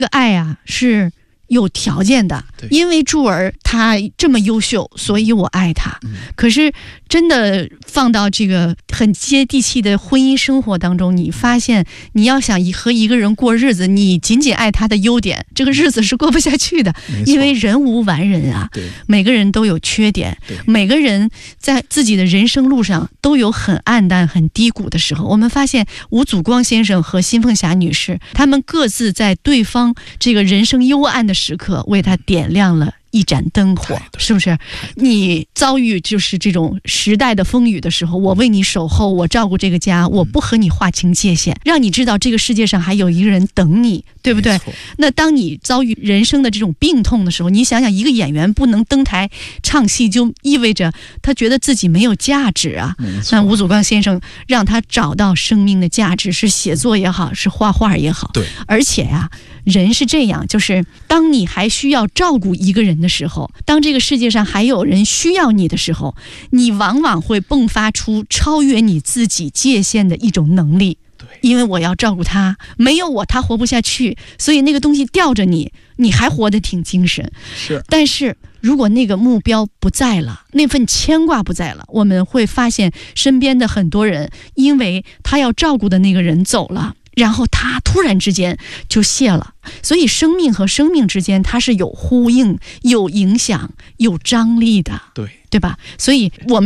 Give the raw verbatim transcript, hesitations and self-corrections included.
这个爱啊是有条件的，因为柱儿他这么优秀，所以我爱他。嗯、可是真的放到这个很接地气的婚姻生活当中，你发现你要想和一个人过日子，你仅仅爱他的优点，这个日子是过不下去的。因为人无完人啊，每个人都有缺点，每个人在自己的人生路上都有很暗淡、很低谷的时候。我们发现吴祖光先生和辛凤霞女士，他们各自在对方这个人生幽暗的时刻，为他点亮了一盏灯火，是不是？你遭遇就是这种时代的风雨的时候，我为你守候，我照顾这个家，我不和你划清界限，让你知道这个世界上还有一个人等你，对不对？那当你遭遇人生的这种病痛的时候，你想想，一个演员不能登台唱戏，就意味着他觉得自己没有价值啊。那吴祖光先生让他找到生命的价值，是写作也好，是画画也好。对，而且呀、啊，人是这样，就是当你还需要照顾一个人的时候，当这个世界上还有人需要你的时候，你往往会迸发出超越你自己界限的一种能力。因为我要照顾他，没有我他活不下去，所以那个东西吊着你，你还活得挺精神。是，但是如果那个目标不在了，那份牵挂不在了，我们会发现身边的很多人，因为他要照顾的那个人走了，然后他突然之间就谢了。所以生命和生命之间它是有呼应、有影响、有张力的，对对吧？所以我们